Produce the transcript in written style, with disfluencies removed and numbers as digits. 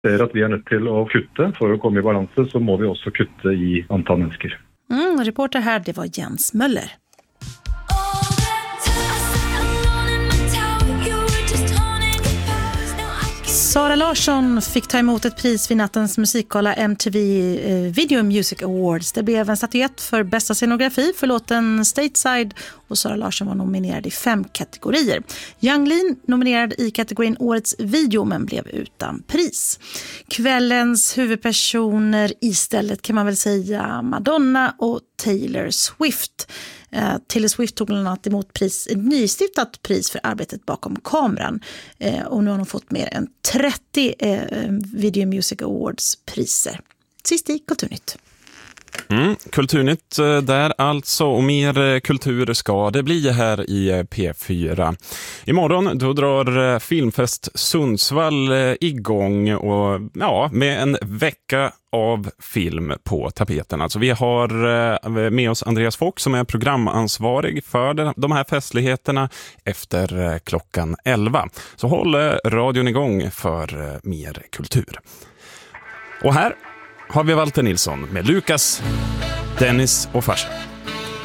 ser att vi är nødt till att kutte. För att komma i balans så måste vi också kutte i antal människor. Reporter här, det var Jens Möller. Sara Larsson fick ta emot ett pris vid nattens musikgala MTV Video Music Awards. Det blev en statyett för bästa scenografi för låten Stateside och Sara Larsson var nominerad i 5 kategorier. Yung Lean nominerad i kategorin Årets video men blev utan pris. Kvällens huvudpersoner istället kan man väl säga Madonna och Taylor Swift. Taylor Swift tog bland annat emot ett nystiftat pris för arbetet bakom kameran. Och nu har hon fått mer än 30 Video Music Awards priser. Sist i Kulturnytt. Kulturnytt där alltså, och mer kultur ska det bli här i P4. Imorgon då drar Filmfest Sundsvall igång och med en vecka av film på tapeten. Alltså vi har med oss Andreas Fox som är programansvarig för de här festligheterna efter klockan 11. Så håll radion igång för mer kultur. Och här har vi Walter Nilsson med Lukas, Dennis och Farsa.